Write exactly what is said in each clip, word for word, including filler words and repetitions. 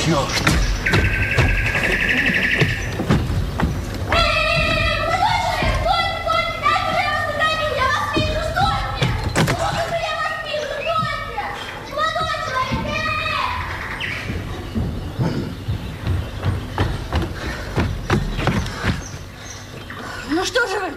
Черт! Ну что же вы?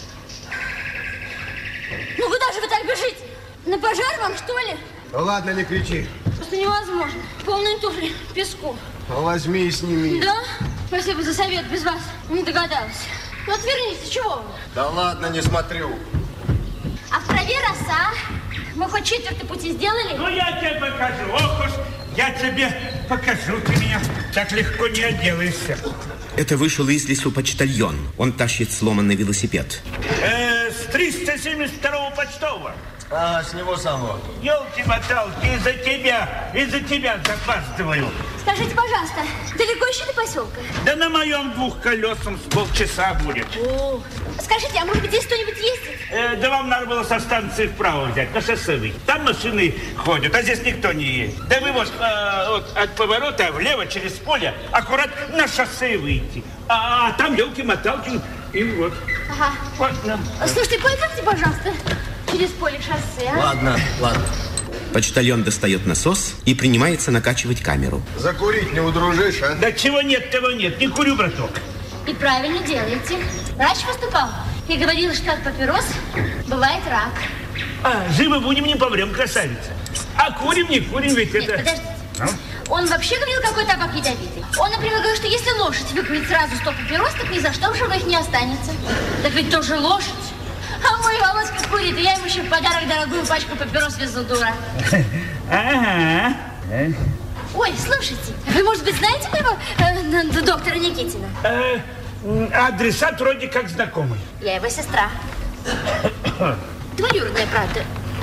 Ну куда же вы так бежите? На пожар вам, что ли? Ну ладно, не кричи. Просто невозможно. Полные туфли, песку. Ну, возьми и сними. Да? Спасибо за совет, без вас не догадалась. Ну отвернитесь, чего вы? Да ладно, не смотрю. А в траве роса. Мы хоть четверти пути сделали? Ну я тебе покажу, ох уж, я тебе покажу, ты меня так легко не отделаешься. Это вышел из лесу почтальон. Он тащит сломанный велосипед. Э, с триста семьдесят второго почтового. А, с него самого. Ёлки-моталки, из-за тебя, из-за тебя запаздываю. Скажите, пожалуйста, далеко еще до поселка? Да на моем двухколесном с полчаса будет. О, скажите, а может быть здесь кто-нибудь ездит? Э, да вам надо было со станции вправо взять, на шоссейный. Там машины ходят, а здесь никто не едет. Да вы вот, э, вот от поворота влево через поле аккурат на шоссе выйти. А, а там ёлки-моталки и вот. Ага. Вот нам. Слушайте, пойдемте, пожалуйста, через поле шоссе, а? Ладно, ладно. Почтальон достает насос и принимается накачивать камеру. Закурить не удружишь, а? Да чего нет, того нет. Не курю, браток. И правильно делаете. Врач выступал и говорил, что от папирос бывает рак. А, живы будем, не помрем, красавица. А курим, не курим, ведь Нет, это... подождите. Ну? Он вообще говорил, какой табак ядовитый. Он, например, говорил, что если лошадь выкурит сразу сто папирос, так ни за что в живых не останется. Так ведь тоже лошадь. А мой Володька курит, и я ему еще в подарок дорогую пачку папирос везу, дура. Ага. Ой, слушайте, вы, может быть, знаете моего э, доктора Никитина? Э, адресат вроде как знакомый. Я его сестра. Двоюродная, правда.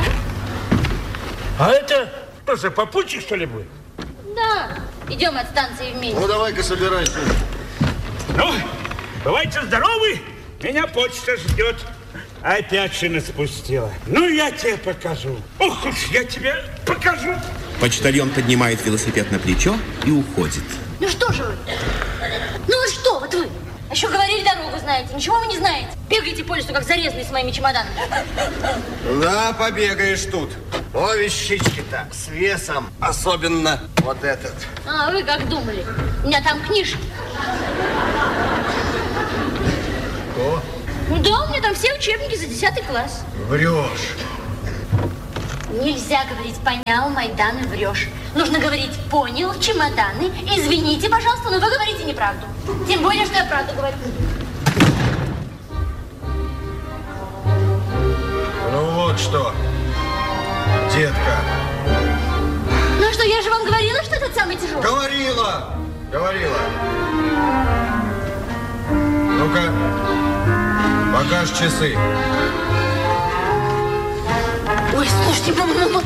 А это что же, попутчик, что ли, будет? Да, идем от станции вместе. Ну, давай-ка собирайся. Ну, бывайте здоровы, меня почта ждет. Опять шина спустила. Ну, я тебе покажу. Ох уж, я тебе покажу. Почтальон поднимает велосипед на плечо и уходит. Ну что же вы? Ну вот что вот вы? А еще говорили, дорогу знаете. Ничего вы не знаете. Бегаете по лесу, как зарезанный с моими чемоданами. Да, побегаешь тут. О, вещички-то с весом. Особенно вот этот. А вы как думали? У меня там книжки. О. Да, у меня там все учебники за десятый класс. Врешь. Нельзя говорить «понял, Майдан» и врешь. Нужно говорить «понял, чемоданы». Извините, пожалуйста, но вы говорите неправду. Тем более, что я правду говорю. Ну вот что, детка. Ну что, я же вам говорила, что этот самый тяжелый? Говорила, говорила. Ну-ка, покажь часы. Ой, слушайте, мама, мама.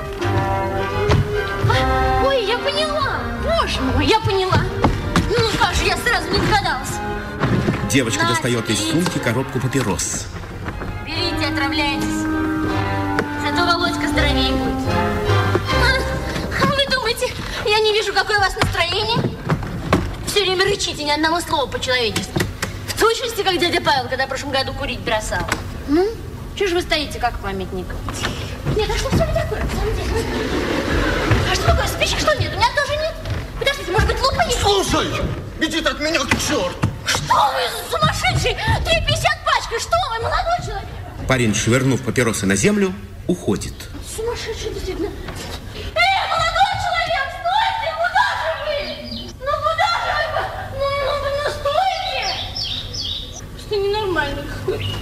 А, ой, я поняла. Боже мой, я поняла. Ну как же, я сразу не догадалась. Девочка На, достает из берите. сумки коробку папирос. Берите, отравляйтесь. Зато Володька здоровее будет. А, вы думаете, я не вижу, какое у вас настроение? Все время рычите, ни одного слова по-человечески. В точности, как дядя Павел, когда в прошлом году курить бросал. Ну, чего же вы стоите, как памятник? Нет, а что все ли такое, на самом деле? А что такое, спичек что нет? У меня тоже нет. Подождите, может быть, лупа есть? Слушай, иди от меня к черту. Что вы, сумасшедший? три пятьдесят пачка, что вы, молодой человек? Парень, швырнув папиросы на землю, уходит. Сумасшедший, действительно. Эй, молодой человек, стойте, куда же вы? Ну, куда же вы? Ну, ну, ну, стойте. Что ненормальный какой-то.